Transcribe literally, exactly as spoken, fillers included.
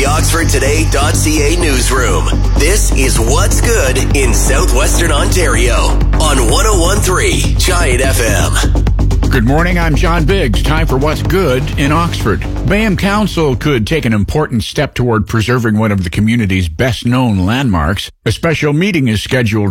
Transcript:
the Oxford Today dot C A newsroom. This is What's Good in Southwestern Ontario on one oh one point three Giant F M. Good morning, I'm John Biggs. Time for What's Good in Oxford. Bayham Council could take an important step toward preserving one of the community's best-known landmarks. A special meeting is scheduled